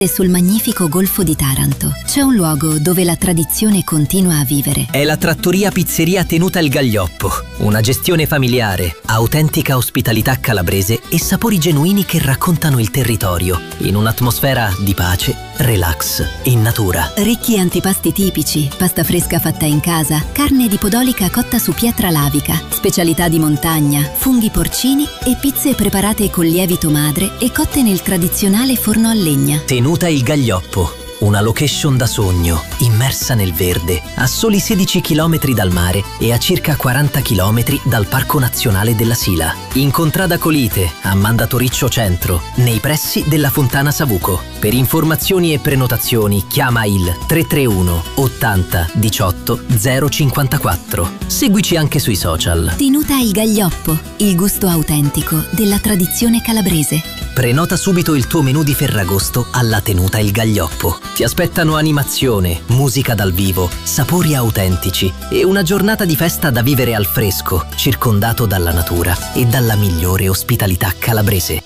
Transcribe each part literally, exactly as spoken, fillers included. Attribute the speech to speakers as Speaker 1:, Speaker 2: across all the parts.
Speaker 1: Sul magnifico Golfo di Taranto c'è un luogo dove la tradizione continua a vivere.
Speaker 2: È la trattoria pizzeria Tenuta il Gaglioppo. Una gestione familiare, autentica ospitalità calabrese e sapori genuini che raccontano il territorio in un'atmosfera di pace, relax e natura.
Speaker 1: Ricchi antipasti tipici, pasta fresca fatta in casa, carne di podolica cotta su pietra lavica, specialità di montagna, funghi porcini e pizze preparate con lievito madre e cotte nel tradizionale forno a legna.
Speaker 2: Tenuta il Gaglioppo, una location da sogno, immersa nel verde, a soli sedici chilometri dal mare e a circa quaranta chilometri dal Parco Nazionale della Sila. In Contrada Colite, a Mandatoriccio Centro, nei pressi della Fontana Savuco. Per informazioni e prenotazioni chiama il tre tre uno ottanta diciotto zero cinquantaquattro. Seguici anche sui social.
Speaker 1: Tenuta il Gaglioppo, il gusto autentico della tradizione calabrese.
Speaker 2: Prenota subito il tuo menù di Ferragosto alla Tenuta il Gaglioppo. Ti aspettano animazione, musica dal vivo, sapori autentici e una giornata di festa da vivere al fresco, circondato dalla natura e dalla migliore ospitalità calabrese.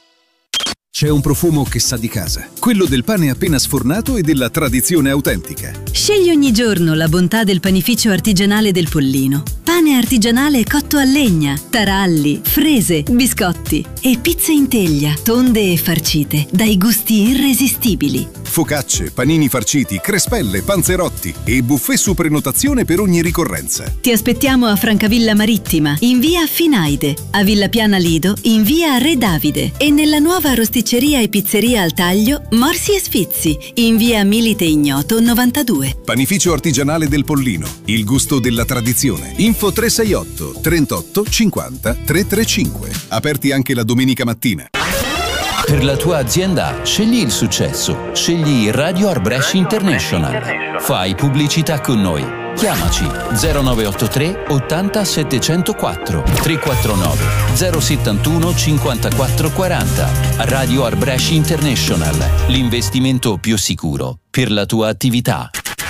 Speaker 3: C'è un profumo che sa di casa, quello del pane appena sfornato e della tradizione autentica.
Speaker 4: Scegli ogni giorno la bontà del panificio artigianale del Pollino. Pane artigianale cotto a legna, taralli, frese, biscotti e pizze in teglia, tonde e farcite, dai gusti irresistibili.
Speaker 3: Focacce, panini farciti, crespelle, panzerotti e buffet su prenotazione per ogni ricorrenza.
Speaker 4: Ti aspettiamo a Francavilla Marittima, in via Finaide, a Villa Piana Lido, in via Re Davide e nella nuova rosticceria e pizzeria al taglio Morsi e Sfizi, in via Milite Ignoto novantadue.
Speaker 3: Panificio artigianale del Pollino, il gusto della tradizione. Info tre sei otto trentotto cinquanta trecentotrentacinque. Aperti anche la domenica mattina.
Speaker 5: Per la tua azienda, scegli il successo. Scegli Radio Arbresh International. Fai pubblicità con noi. Chiamaci zero nove otto tre ottanta settecentoquattro tre quattro nove zero settantuno cinquantaquattro quaranta. Radio Arbresh International, l'investimento più sicuro per la tua attività.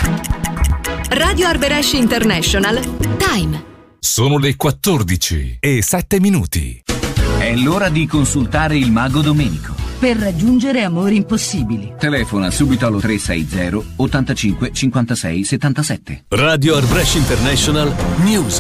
Speaker 6: Radio Arbresh International. Time.
Speaker 7: Sono le quattordici e sette minuti.
Speaker 8: È l'ora di consultare il mago Domenico.
Speaker 9: Per raggiungere amori impossibili.
Speaker 8: Telefona subito allo tre sei zero ottantacinque cinquantasei settantasette.
Speaker 7: Radio Arbresh International News.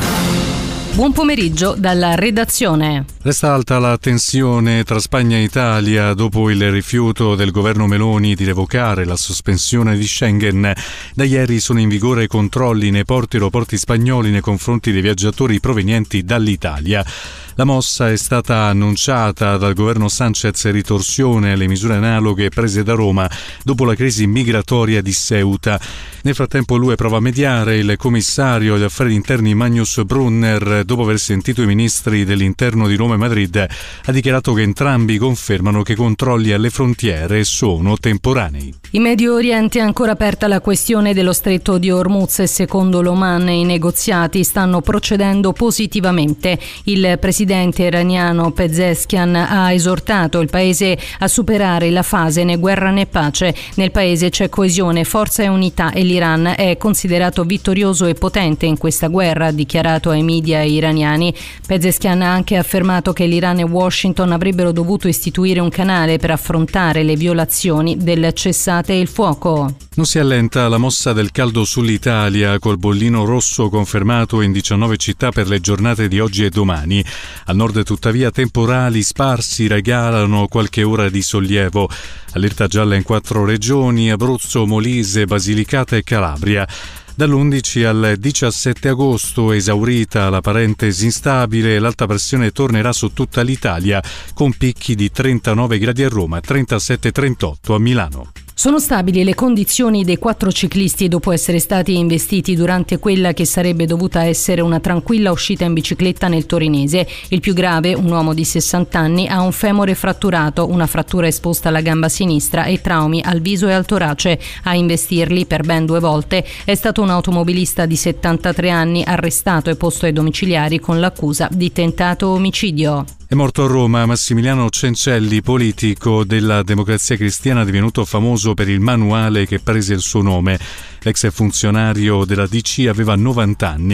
Speaker 10: Buon pomeriggio dalla redazione.
Speaker 11: Resta alta la tensione tra Spagna e Italia dopo il rifiuto del governo Meloni di revocare la sospensione di Schengen. Da ieri sono in vigore controlli nei porti e aeroporti spagnoli nei confronti dei viaggiatori provenienti dall'Italia. La mossa è stata annunciata dal governo Sanchez, ritorsione alle misure analoghe prese da Roma dopo la crisi migratoria di Ceuta. Nel frattempo l'U E prova a mediare. Il commissario agli affari interni Magnus Brunner, dopo aver sentito i ministri dell'interno di Roma e Madrid, ha dichiarato che entrambi confermano che i controlli alle frontiere sono temporanei.
Speaker 10: In Medio Oriente è ancora aperta la questione dello stretto di Hormuz e secondo l'Oman i negoziati stanno procedendo positivamente. Il presidente iraniano Pezeshkian ha esortato il paese a superare la fase né guerra né pace. Nel paese c'è coesione, forza e unità e l'Iran è considerato vittorioso e potente in questa guerra, ha dichiarato ai media iraniani. Pezeshkian ha anche affermato che l'Iran e Washington avrebbero dovuto istituire un canale per affrontare le violazioni del cessate il fuoco.
Speaker 11: Non si allenta la mossa del caldo sull'Italia, col bollino rosso confermato in diciannove città per le giornate di oggi e domani. Al nord tuttavia temporali sparsi regalano qualche ora di sollievo. Allerta gialla in quattro regioni: Abruzzo, Molise, Basilicata e Calabria. Dall'undici al diciassette agosto, esaurita la parentesi instabile, l'alta pressione tornerà su tutta l'Italia, con picchi di trentanove gradi a Roma e trentasette trentotto a Milano.
Speaker 10: Sono stabili le condizioni dei quattro ciclisti dopo essere stati investiti durante quella che sarebbe dovuta essere una tranquilla uscita in bicicletta nel torinese. Il più grave, un uomo di sessanta anni, ha un femore fratturato, una frattura esposta alla gamba sinistra e traumi al viso e al torace. A investirli per ben due volte è stato un automobilista di settantatré anni, arrestato e posto ai domiciliari con l'accusa di tentato omicidio.
Speaker 11: È morto a Roma Massimiliano Cencelli, politico della Democrazia Cristiana divenuto famoso per il manuale che prese il suo nome. L'ex funzionario della D C aveva novanta anni.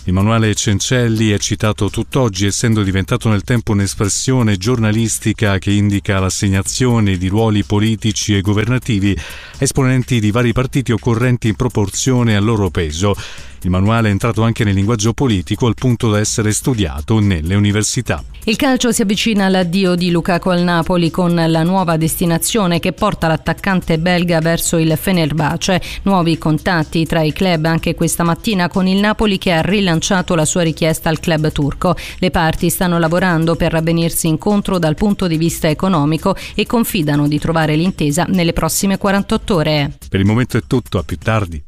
Speaker 11: Emanuele Cencelli è citato tutt'oggi, essendo diventato nel tempo un'espressione giornalistica che indica l'assegnazione di ruoli politici e governativi a esponenti di vari partiti occorrenti in proporzione al loro peso. Il manuale è entrato anche nel linguaggio politico al punto da essere studiato nelle università.
Speaker 10: Il calcio si avvicina all'addio di Lukaku al Napoli con la nuova destinazione che porta l'attaccante belga verso il Fenerbahce. Nuovi contatti tra i club anche questa mattina con il Napoli che ha rilanciato la sua richiesta al club turco. Le parti stanno lavorando per venirsi incontro dal punto di vista economico e confidano di trovare l'intesa nelle prossime quarantotto ore.
Speaker 11: Per il momento è tutto, a più tardi.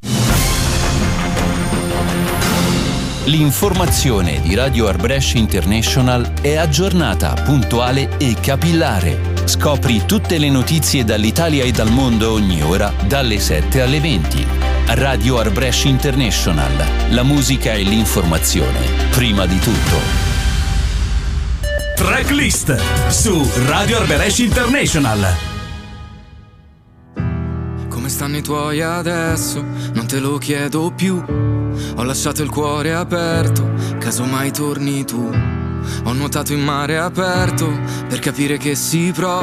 Speaker 5: L'informazione di Radio Arbresh International è aggiornata, puntuale e capillare. Scopri tutte le notizie dall'Italia e dal mondo ogni ora, dalle sette alle venti. Radio Arbresh International. La musica e l'informazione, prima di tutto.
Speaker 12: Tracklist su Radio Arbresh International.
Speaker 13: Come stanno i tuoi adesso? Non te lo chiedo più. Ho lasciato il cuore aperto, caso mai torni tu. Ho nuotato in mare aperto per capire che si prova